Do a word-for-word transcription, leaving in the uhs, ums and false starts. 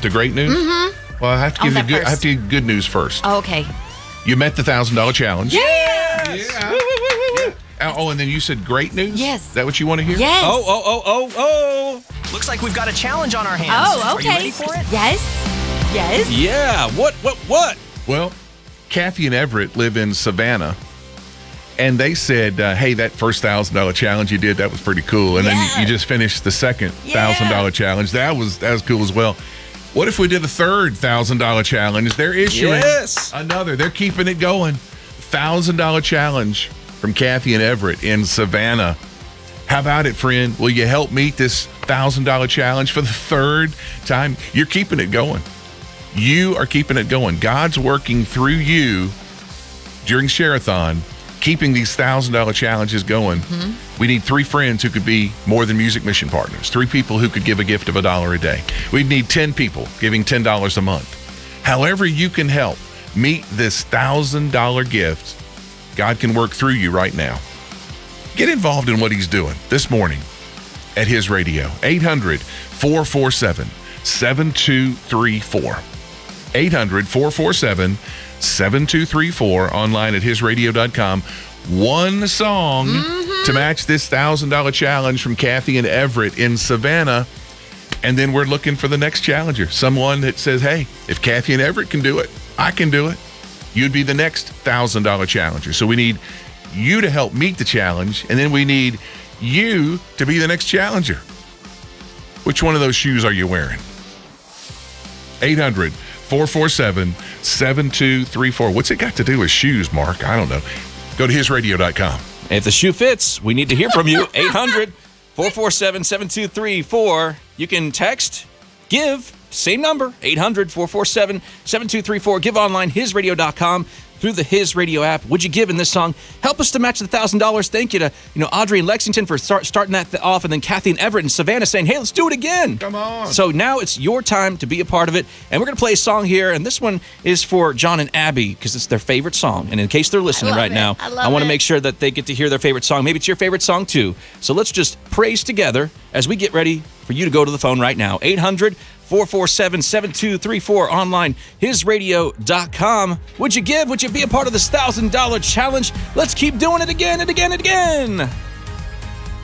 to great news? Mm-hmm. Well, I have to On give you that good, I first. have to give you good news first. Oh, okay. You met the one thousand dollars challenge. Yes! Yeah. Woo, woo, woo, woo. Oh, and then you said great news? Yes. Is that what you want to hear? Yes. Oh, oh, oh, oh, oh. Looks like we've got a challenge on our hands. Oh, okay. Are you ready for it? Yes. Yes. Yeah. What, what, what? Well, Kathy and Everett live in Savannah, and they said, uh, hey, that first one thousand dollars challenge you did, that was pretty cool. And Yeah. then you, you just finished the second one thousand dollars Yeah. challenge. That was that was cool as well. What if we did a third one thousand dollars challenge? They're issuing Yes. another. They're keeping it going. one thousand dollars challenge from Kathy and Everett in Savannah. How about it, friend? Will you help meet this one thousand dollars challenge for the third time? You're keeping it going. You are keeping it going. God's working through you during Share-a-thon, keeping these one thousand dollars challenges going. Mm-hmm. We need three friends who could be more than music mission partners, three people who could give a gift of a dollar a day. We need ten people giving ten dollars a month. However you can help meet this one thousand dollars gift, God can work through you right now. Get involved in what he's doing this morning at his radio. eight hundred, four four seven, seven two three four. eight hundred, four four seven, seven two three four. Online at his radio dot com. One song mm-hmm. to match this one thousand dollars challenge from Kathy and Everett in Savannah. And then we're looking for the next challenger. Someone that says, hey, if Kathy and Everett can do it, I can do it. You'd be the next one thousand dollars challenger. So we need you to help meet the challenge, and then we need you to be the next challenger. Which one of those shoes are you wearing? eight hundred, four four seven, seven two three four. What's it got to do with shoes, Mark? I don't know. Go to his radio dot com. If the shoe fits, we need to hear from you. eight hundred, four four seven, seven two three four. You can text, give, same number, eight hundred, four four seven, seven two three four. Give online, his radio dot com. Through the His Radio app. Would you give in this song? Help us to match the one thousand dollars. Thank you to you know Audrey in Lexington for start, starting that th- off, and then Kathy and Everett in Savannah saying, hey, let's do it again. Come on. So now it's your time to be a part of it, and we're going to play a song here, and this one is for John and Abby because it's their favorite song, and in case they're listening love right it. now, I love I want to it. make sure that they get to hear their favorite song. Maybe it's your favorite song too. So let's just praise together as we get ready for you to go to the phone right now. eight hundred, four four seven, seven two three four. Online, his radio dot com. Would you give? Would you be a part of this one thousand dollars challenge? Let's keep doing it again and again and again.